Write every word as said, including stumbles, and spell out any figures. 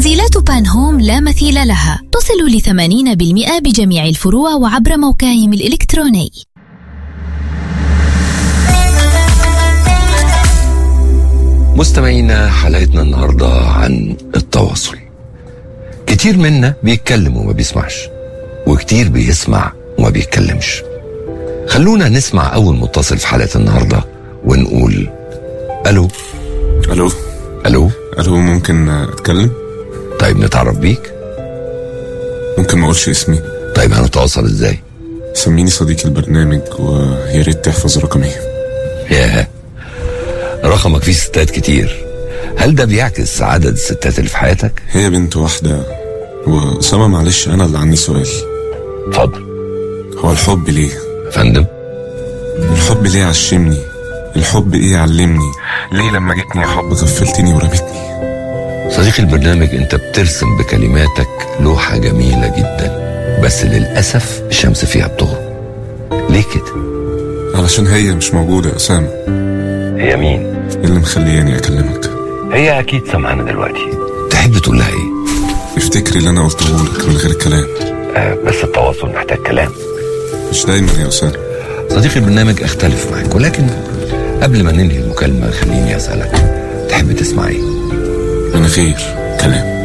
تنزيلات بان هوم لا مثيل لها، تصل لثمانين بالمئة بجميع الفروع وعبر موقعهم الإلكتروني. مستمعينا، حلقتنا النهاردة عن التواصل. كتير منا بيتكلم وما بيسمعش، وكتير بيسمع وما بيتكلمش. خلونا نسمع أول متصل في حلقة النهاردة ونقول ألو. ألو ألو ألو ممكن أتكلم؟ طيب نتعرف بيك؟ ممكن ما أقولش اسمي؟ طيب هنتواصل إزاي؟ سميني صديق البرنامج ويا ريت تحفظ رقمي. ياه، رقمك فيه ستات كتير. هل ده بيعكس عدد الستات اللي في حياتك؟ هي بنت واحدة. وأسامة معلش أنا اللي عندي سؤال. اتفضل. هو الحب ليه؟ فندم؟ الحب ليه عشمني؟ الحب ايه علمني؟ ليه لما جيتني يا حب غفلتني ورمتني؟ صديقي البرنامج، انت بترسم بكلماتك لوحة جميلة جدا، بس للأسف الشمس فيها بتغرب. ليه كده؟ علشان هي مش موجودة يا أسامة. هي مين؟ اللي مخلياني أكلمك. هي أكيد سمعنا دلوقتي. تحب تقول لها ايه؟ افتكري اللي أنا قلته لك من غير كلام. آه بس التواصل محتاج كلام. مش دايما يا أسامة. صديقي البرنامج، اختلف معك، ولكن قبل ما ننهي المكالمة خليني أسألك، تحب تسمع ايه؟ أنا خير كلام.